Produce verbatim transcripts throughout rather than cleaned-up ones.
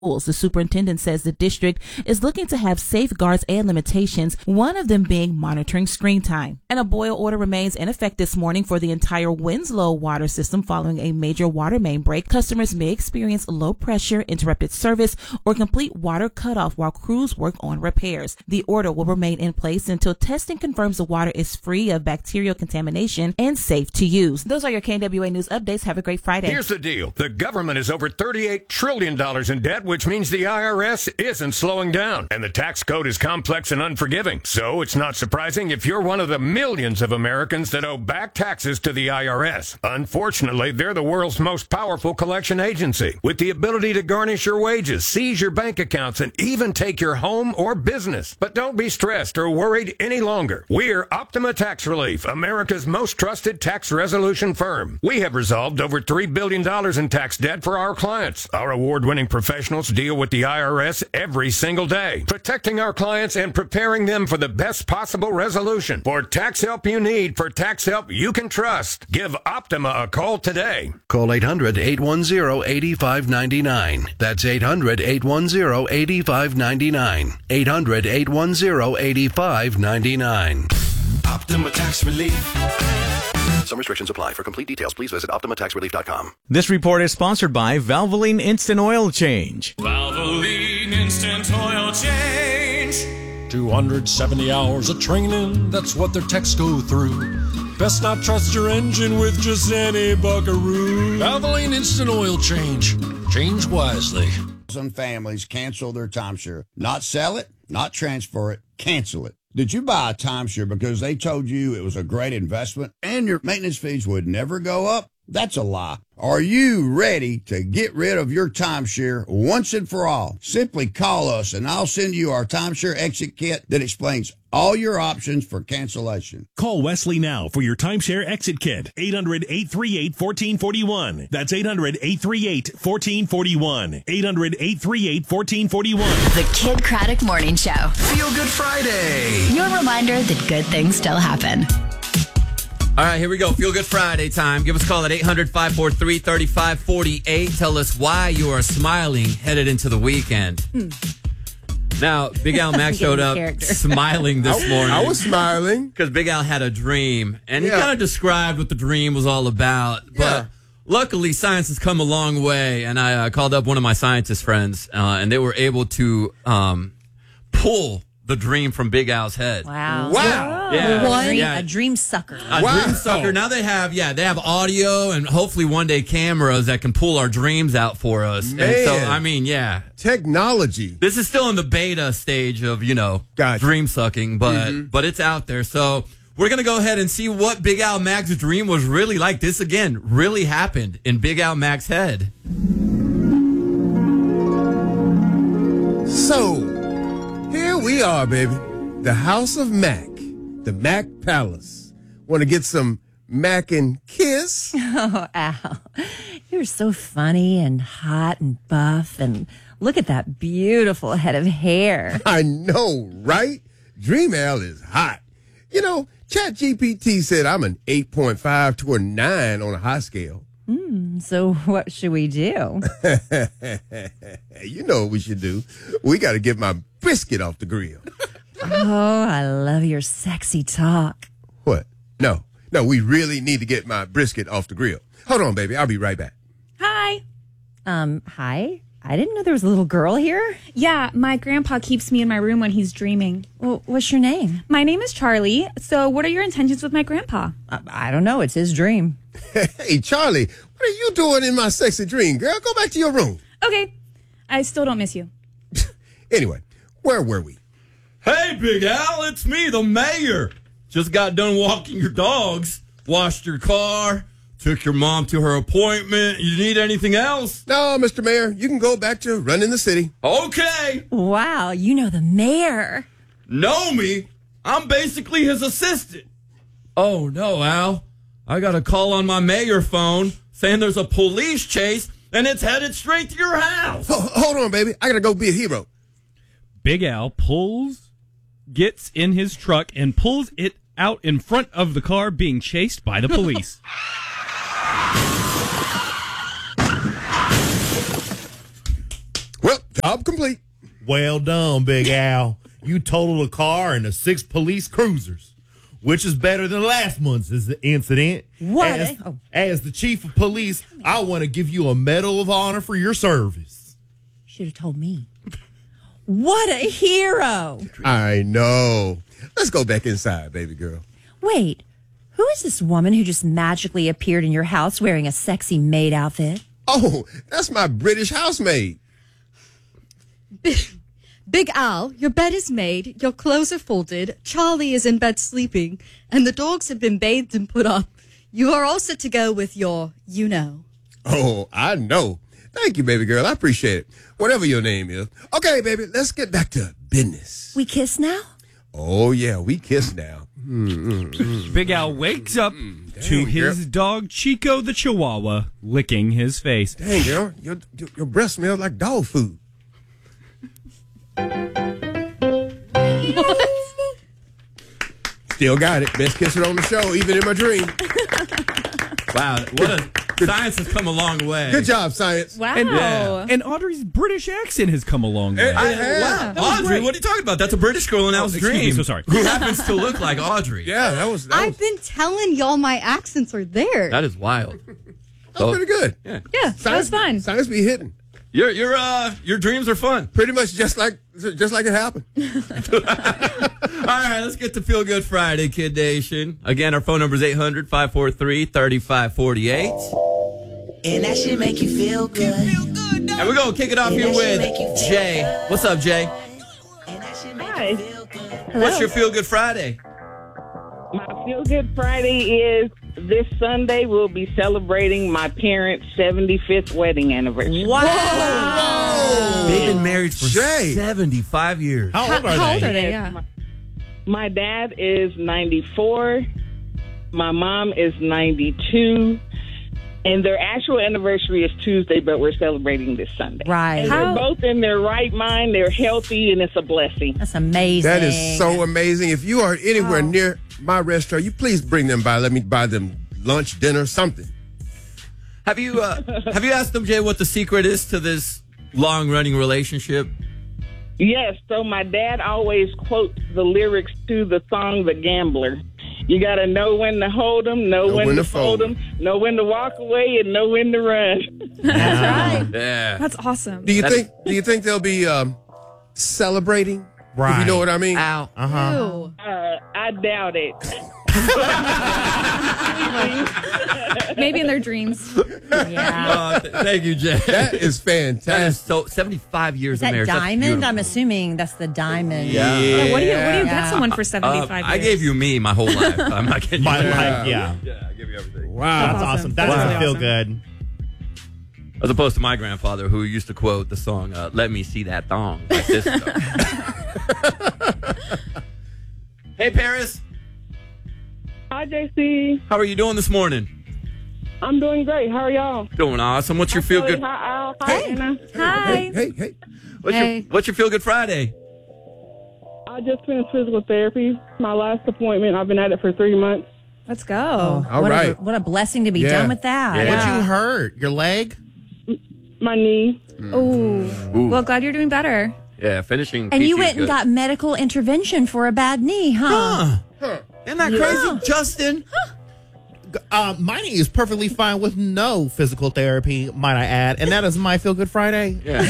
The superintendent says the district is looking to have safeguards and limitations, one of them being monitoring screen time. And a boil order remains in effect this morning for the entire Winslow water system following a major water main break. Customers may experience low pressure, interrupted service, or complete water cutoff while crews work on repairs. The order will remain in place until testing confirms the water is free of bacterial contamination and safe to use. Those are your K N W A News updates. Have a great Friday. Here's the deal. The government is over thirty-eight trillion dollars in debt, which means the I R S isn't slowing down. And the tax code is complex and unforgiving. So it's not surprising if you're one of the millions of Americans that owe back taxes to the I R S. Unfortunately, they're the world's most powerful collection agency, with the ability to garnish your wages, seize your bank accounts, and even take your home or business. But don't be stressed or worried any longer. We're Optima Tax Relief, America's most trusted tax resolution firm. We have resolved over three billion dollars in tax debt for our clients. Our award-winning professionals deal with the I R S every single day, protecting our clients and preparing them for the best possible resolution. For tax help you need, for tax help you can trust, give Optima a call today. Call eight hundred, eight one zero, eight five nine nine. That's eight hundred, eight one zero, eight five nine nine. eight hundred, eight one zero, eight five nine nine. Optima Tax Relief. Some restrictions apply. For complete details, please visit optima tax relief dot com. This report is sponsored by Valvoline Instant Oil Change. Valvoline Instant Oil Change. two hundred seventy hours of training, that's what their techs go through. Best not trust your engine with just any buckaroo. Valvoline Instant Oil Change. Change wisely. Some families cancel their timeshare. Not sell it, not transfer it, cancel it. Did you buy a timeshare because they told you it was a great investment and your maintenance fees would never go up? That's a lie. Are you ready to get rid of your timeshare once and for all? Simply call us and I'll send you our timeshare exit kit that explains all your options for cancellation. Call Wesley now for your timeshare exit kit. eight hundred, eight three eight, one four four one. That's eight hundred, eight three eight, one four four one. eight hundred, eight three eight, one four four one. The Kid Craddock Morning Show. Feel Good Friday. Your reminder that good things still happen. All right, here we go. Feel Good Friday time. Give us a call at eight hundred, five four three, three five four eight. Tell us why you are smiling headed into the weekend. Hmm. Now, Big Al Mack showed up smiling this morning. I was smiling. Because Big Al had a dream, and yeah. he kind of described what the dream was all about. But yeah. luckily, science has come a long way, and I uh, called up one of my scientist friends, uh, and they were able to um, pull the dream from Big Al's head. Wow. Wow. Yeah. One, yeah. a dream sucker. A wow. dream sucker. Now they have, yeah, they have audio and hopefully one day cameras that can pull our dreams out for us. Man. And so, I mean, yeah. Technology. This is still in the beta stage of, you know, gotcha. dream sucking, but mm-hmm. but it's out there. So we're going to go ahead and see what Big Al Mack's dream was really like. This, again, really happened in Big Al Mack's head. So, here we are, baby. The House of Mack. The Mack Palace. Want to get some Mac and kiss? Oh, Al. You're so funny and hot and buff. And look at that beautiful head of hair. I know, right? Dream Al is hot. You know, ChatGPT said I'm an eight point five to a nine on a high scale. Mm, so what should we do? You know what we should do. We got to get my brisket off the grill. Oh, I love your sexy talk. What? No. No, we really need to get my brisket off the grill. Hold on, baby. I'll be right back. Hi. Um, hi? I didn't know there was a little girl here. Yeah, my grandpa keeps me in my room when he's dreaming. Well, what's your name? My name is Charlie. So what are your intentions with my grandpa? I, I don't know. It's his dream. Hey, Charlie, what are you doing in my sexy dream, girl? Go back to your room. Okay. I still don't miss you. Anyway, where were we? Hey, Big Al, it's me, the mayor. Just got done walking your dogs, washed your car, took your mom to her appointment. You need anything else? No, Mister Mayor, you can go back to running the city. Okay. Wow, you know the mayor. Know me? I'm basically his assistant. Oh, no, Al. I got a call on my mayor phone saying there's a police chase and it's headed straight to your house. Ho- hold on, baby. I got to go be a hero. Big Al pulls, gets in his truck, and pulls it out in front of the car being chased by the police. Well, Job complete. Well done, Big Al. You totaled a car and the six police cruisers, which is better than last month's incident. What? As, Oh. as the chief of police, I want to give you a Medal of Honor for your service. Should have told me. What a hero. I know. Let's go back inside, baby girl. Wait, who is this woman who just magically appeared in your house wearing a sexy maid outfit? Oh, that's my British housemaid. Big Al, your bed is made, your clothes are folded, Charlie is in bed sleeping, and the dogs have been bathed and put up. You are all set to go with your, you know. Oh, I know. Thank you, baby girl. I appreciate it. Whatever your name is. Okay, baby, let's get back to business. We kiss now? Oh, yeah, we kiss now. Mm, mm, mm. Big Al wakes up Dang, to his girl. dog Chico the Chihuahua licking his face. Dang, girl, your, your, your breath smells like dog food. Still got it. Best kisser on the show, even in my dream. Wow, what a science has come a long way. Good job, science. Wow. And, uh, and Audrey's British accent has come a long way. I- Yeah. wow, Audrey, what are you talking about? That's a British girl in Al's excuse me, dream. so sorry. Who happens to look like Audrey. Yeah, that was, that was, I've been telling y'all my accents are there. That is wild. that was pretty good. Yeah. Yeah, that was fun. Science be hitting. Your your uh your dreams are fun. Pretty much just like just like it happened. All right, let's get to Feel Good Friday, Kid Nation. Again, our phone number is eight hundred, five four three, three five four eight. And that should make you feel good. And we're going to kick it off here with Jay. What's up, Jay? Hi. What's your Feel Good Friday? My Feel Good Friday is this Sunday. We'll be celebrating my parents' seventy-fifth wedding anniversary. Wow. They've been married for Jay. seventy-five years. How old are How they? old are they? Yeah. My, my dad is ninety-four. My mom is ninety-two. And their actual anniversary is Tuesday, but we're celebrating this Sunday. Right. And How- they're both in their right mind. They're healthy, and it's a blessing. That's amazing. That is so amazing. If you are anywhere Oh. near my restaurant, you please bring them by. Let me buy them lunch, dinner, something. Have you uh, have you asked them, Jay, what the secret is to this long-running relationship? Yes, so my dad always quotes the lyrics to the song The Gambler. You got to know when to hold them, know, Know when, when to to fold fold them, know when to walk away, and know when to run. That's right. Yeah. That's awesome. Do you That's- think? Do you think they'll be um, celebrating? If Right. you know what I mean? Ow. Uh-huh. Ew. Uh, I doubt it. Maybe in their dreams. Yeah. Uh, th- thank you, Jay. That is That is fantastic. so seventy-five years Is of that marriage. That's diamond? beautiful. I'm assuming that's the diamond. Yeah. Yeah, what do you what do you Yeah. get someone for Uh, seventy-five I years? gave you me my whole life. I'm not kidding. My you. life, yeah. Yeah, I give you everything. Wow. That's awesome. awesome. That's Wow. gonna feel Awesome. good. As opposed to my grandfather, who used to quote the song uh, "Let Me See That Thong" like this. Hey, Paris. Hi, J C. How are you doing this morning? I'm doing great. How are y'all? Doing awesome. What's your feel good? Hi, Al. Hi, Anna. Hi. Hey, hey, hey. What's Hey. your What's your feel good Friday? I just finished physical therapy. My last appointment. I've been at it for three months. Let's go. Oh, All what right. A, what a blessing to be Yeah. done with that. Yeah. What'd you hurt? Your leg? My knee. Ooh. Ooh. Well, glad you're doing better. Yeah, finishing. And P T you is went and good. got medical intervention for a bad knee, huh? Huh. Isn't that crazy, Justin? Uh, my knee is perfectly fine with no physical therapy, might I add. And that is my Feel Good Friday. Yeah.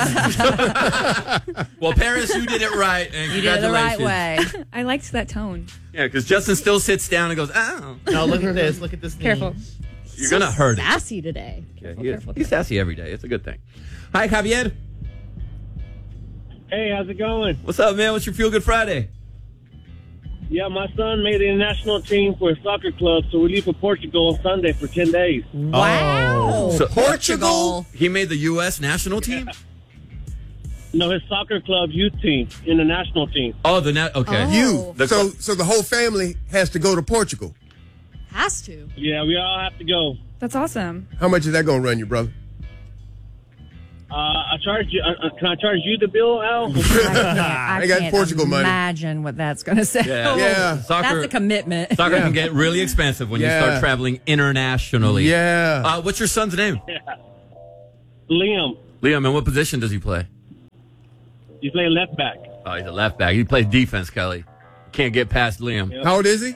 Well, Paris, you did it right, and You did it the right congratulations. way. I liked that tone. Yeah, because Justin still sits down and goes, "Oh, No, look at this. Look at this knee. Careful. you're gonna hurt it." Sassy today. Yeah, he is. He's sassy every day. It's a good thing. Hi, Javier. Hey, how's it going? What's up, man? What's your Feel Good Friday? Yeah, my son made the national team for a soccer club, so we leave for Portugal on Sunday for ten days. Wow. So- Portugal. He made the U S national team? No, his soccer club youth team in the national team. Oh, the net. Okay. Oh. You. The so, cl- so the whole family has to go to Portugal. Has to. Yeah, we all have to go. That's awesome. How much is that going to run you, brother? Uh, I charge you. Uh, uh, can I charge you the bill, Al? I can't, I They got can't Portugal money. imagine what that's going to say. Yeah. Yeah. Soccer, That's a commitment. soccer Yeah. can get really expensive when you Yeah. start traveling internationally. Yeah. Uh, what's your son's name? Liam. Liam, and what position does he play? He's playing left back. Oh, he's a left back. He plays defense, Kelly. Can't get past Liam. Yep. How old is he?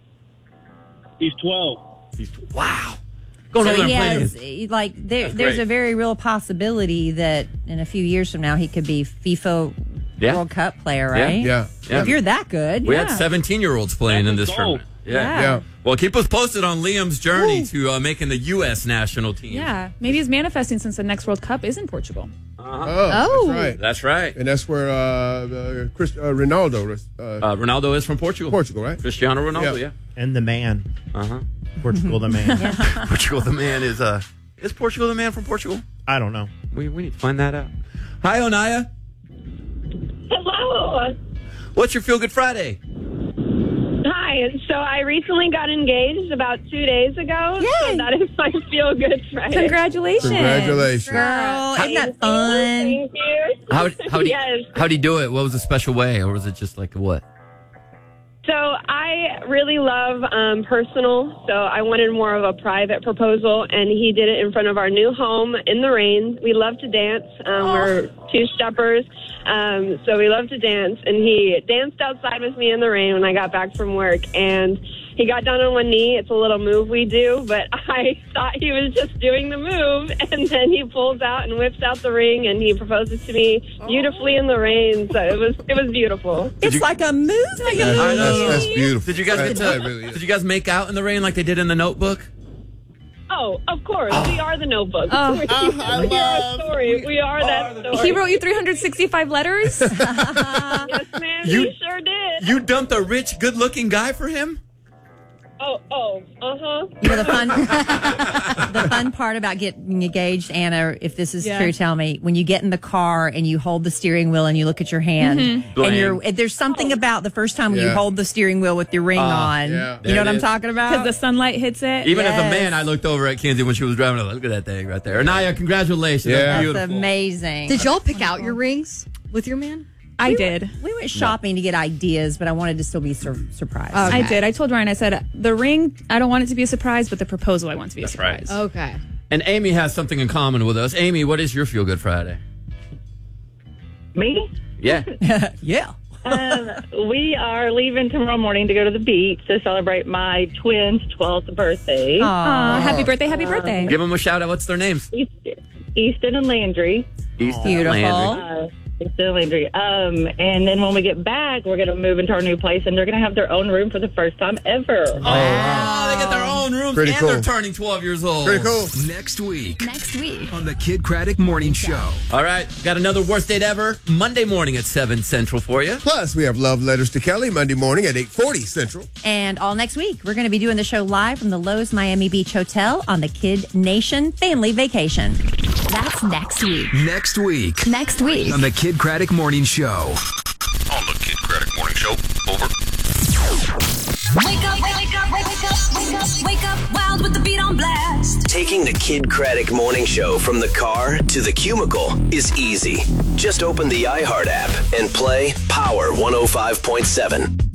He's twelve. He's wow. Going So over he there and has, playing. like, there, That's there's great. a very real possibility that in a few years from now he could be FIFA Yeah. World Cup player, Yeah. right? Yeah. Yeah. If you're that good, We yeah. had seventeen-year-olds playing in this That's a tournament. Yeah. Yeah. Yeah. Well, keep us posted on Liam's journey to uh, making the U S national team. Yeah, maybe he's manifesting since the next World Cup is in Portugal. Uh-huh. Oh, Oh. that's right. That's right. And that's where uh, uh, Chris, uh, Ronaldo, uh, Uh, Ronaldo is from Portugal. Portugal, right? Cristiano Ronaldo, Yeah. yeah. And the man. Uh-huh. Portugal the man. Portugal the man is, uh, is Portugal the man from Portugal? I don't know. We, we need to find that out. Hi, Onaya. Hello. What's your Feel Good Friday? Hi. So I recently got engaged about two days ago. Yay. So that is my feel good Friday. Congratulations. Congratulations. Girl, isn't that fun? Thank you. How, how, do you, Yes. how do you do it? What was the special way? Or was it just like what? So I really love um, personal. So I wanted more of a private proposal, and he did it in front of our new home in the rain. We love to dance. Um, We're two steppers, um, so we love to dance. And he danced outside with me in the rain when I got back from work, and he got down on one knee. It's a little move we do, but I thought he was just doing the move, and then he pulls out and whips out the ring, and he proposes to me beautifully in the rain. So it was it was beautiful. It's like a movie. I know. That's, that's beautiful. Did you guys get That- to, that really is. did you guys make out in the rain like they did in the Notebook? Oh, of course. We are the Notebook. Oh. we, we are a story. We are that story. He wrote you three hundred sixty-five letters? Yes, ma'am. You- he sure did. You dumped a rich, good-looking guy for him? Oh, oh, uh-huh. You know, the fun the fun part about getting engaged, Anna, if this is Yeah. true, tell me, when you get in the car and you hold the steering wheel and you look at your hand, Mm-hmm. and you're there's something about the first time when you Yeah. hold the steering wheel with your ring on. yeah. You There know what it I'm is. talking Because about? the sunlight hits it. Even as a Yes. man, I looked over at Kenzie when she was driving. I was like, look at that thing right there. Naya, congratulations. Yeah. That's That's beautiful. amazing. Did y'all pick out your rings with your man? I did. We went shopping to get ideas, but I wanted to still be sur- surprised. I did. I told Ryan, I said, the ring, I don't want it to be a surprise, but the proposal, I want to be a That's right. surprise. Okay. And Amy has something in common with us. Amy, what is your Feel Good Friday? Me? Yeah. Yeah. um, we are leaving tomorrow morning to go to the beach to celebrate my twins' twelfth birthday. Aw, happy birthday, happy birthday. Give them a shout out. What's their names? Easton, Easton and Landry. Easton Beautiful. Landry. Uh, Easton and Landry. Um, and then when we get back, we're going to move into our new place, and they're going to have their own room for the first time ever. Oh, wow. They get their own rooms, Pretty and cool. they're turning twelve years old. Pretty cool. Next week Next week. on the Kid Craddock Morning Show. All right, got another worst date ever Monday morning at seven Central for you. Plus, we have Love Letters to Kelly Monday morning at eight forty Central. And all next week, we're going to be doing the show live from the Lowe's Miami Beach Hotel on the Kid Nation Family Vacation. That's next week. Next week Next week. on the Kid Craddock Morning Show. On the Kid Craddock Morning Show. Over. Wake up, wake up, wake up, wake up, wake up, wild with the beat on blast. Taking the Kid Craddock Morning Show from the car to the cubicle is easy. Just open the iHeart app and play Power one oh five point seven.